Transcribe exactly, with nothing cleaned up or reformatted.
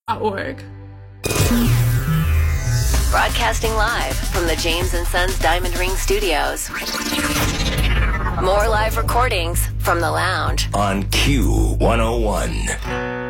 org. Broadcasting live from the James and Sons Diamond Ring Studios. More live recordings from the lounge on Q one oh one.